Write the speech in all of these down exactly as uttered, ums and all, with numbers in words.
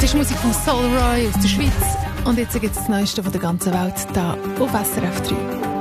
Das ist Musik von Soul Roy aus der Schweiz. Und jetzt gibt es das Neueste von der ganzen Welt hier auf S R F drei.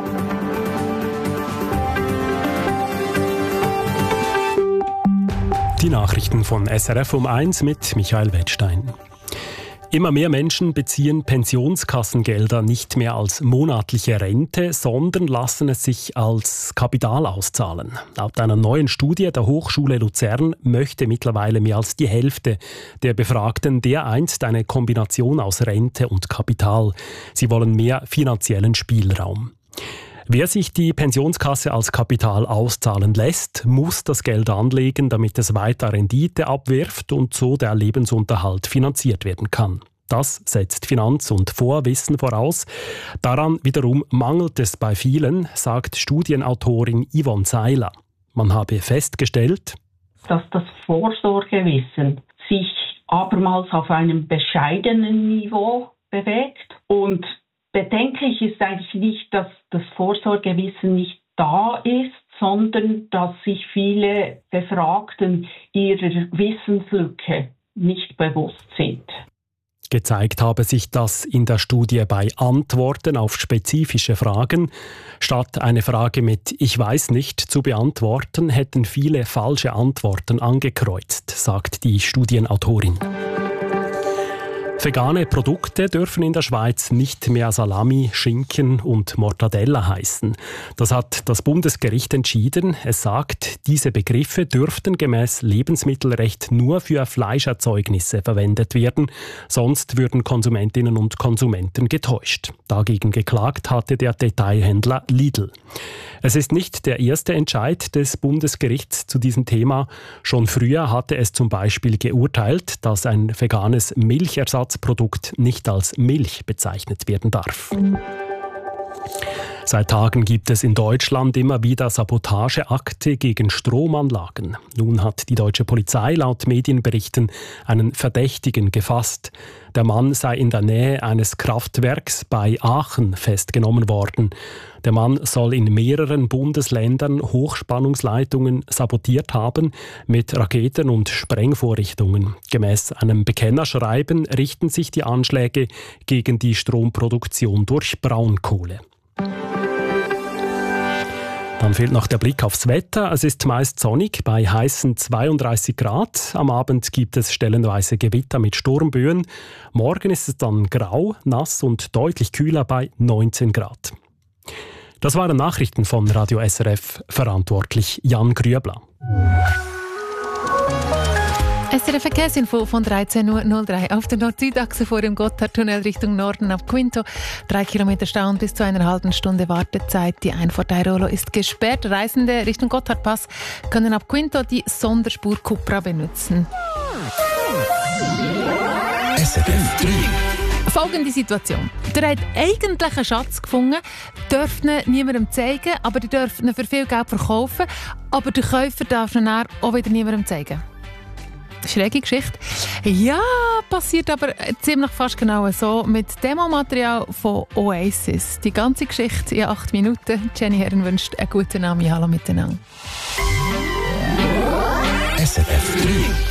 Die Nachrichten von S R F um eins mit Michael Wettstein. Immer mehr Menschen beziehen Pensionskassengelder nicht mehr als monatliche Rente, sondern lassen es sich als Kapital auszahlen. Laut einer neuen Studie der Hochschule Luzern möchte mittlerweile mehr als die Hälfte der Befragten dereinst eine Kombination aus Rente und Kapital. Sie wollen mehr finanziellen Spielraum. Wer sich die Pensionskasse als Kapital auszahlen lässt, muss das Geld anlegen, damit es weiter Rendite abwirft und so der Lebensunterhalt finanziert werden kann. Das setzt Finanz- und Vorwissen voraus. Daran wiederum mangelt es bei vielen, sagt Studienautorin Yvonne Seiler. Man habe festgestellt, dass das Vorsorgewissen sich abermals auf einem bescheidenen Niveau bewegt. Und bedenklich ist eigentlich nicht, dass das Vorsorgewissen nicht da ist, sondern dass sich viele Befragten ihrer Wissenslücke nicht bewusst sind. Gezeigt habe sich das in der Studie bei Antworten auf spezifische Fragen. Statt eine Frage mit »Ich weiß nicht« zu beantworten, hätten viele falsche Antworten angekreuzt, sagt die Studienautorin. Vegane Produkte dürfen in der Schweiz nicht mehr Salami, Schinken und Mortadella heißen. Das hat das Bundesgericht entschieden. Es sagt, diese Begriffe dürften gemäß Lebensmittelrecht nur für Fleischerzeugnisse verwendet werden, sonst würden Konsumentinnen und Konsumenten getäuscht. Dagegen geklagt hatte der Detailhändler Lidl. Es ist nicht der erste Entscheid des Bundesgerichts zu diesem Thema. Schon früher hatte es zum Beispiel geurteilt, dass ein veganes Milchersatzprodukt nicht als Milch bezeichnet werden darf. Seit Tagen gibt es in Deutschland immer wieder Sabotageakte gegen Stromanlagen. Nun hat die deutsche Polizei laut Medienberichten einen Verdächtigen gefasst. Der Mann sei in der Nähe eines Kraftwerks bei Aachen festgenommen worden. Der Mann soll in mehreren Bundesländern Hochspannungsleitungen sabotiert haben mit Raketen und Sprengvorrichtungen. Gemäß einem Bekennerschreiben richten sich die Anschläge gegen die Stromproduktion durch Braunkohle. Dann fehlt noch der Blick aufs Wetter. Es ist meist sonnig bei heißen zweiunddreißig Grad. Am Abend gibt es stellenweise Gewitter mit Sturmböen. Morgen ist es dann grau, nass und deutlich kühler bei neunzehn Grad. Das waren Nachrichten von Radio S R F, verantwortlich Jan Grüebler. S R F Verkehrsinfo von dreizehn Uhr null drei auf der Nord-Süd-Achse vor dem Gotthardtunnel Richtung Norden ab Quinto. Drei Kilometer Stau und bis zu einer halben Stunde Wartezeit. Die Einfahrt Airolo ist gesperrt. Reisende Richtung Gotthardpass können ab Quinto die Sonderspur Cupra benutzen. S R F drei. Folgende Situation. Der hat eigentlich einen Schatz gefunden, dürft ihn niemandem zeigen, aber die dürfen ihn für viel Geld verkaufen. Aber der Käufer darf ihn dann auch wieder niemandem zeigen. Schräge Geschichte. Ja, passiert aber ziemlich fast genau so mit Demomaterial von Oasis. Die ganze Geschichte in acht Minuten. Jenny Herren wünscht einen guten Abend. Hallo miteinander. S R F drei.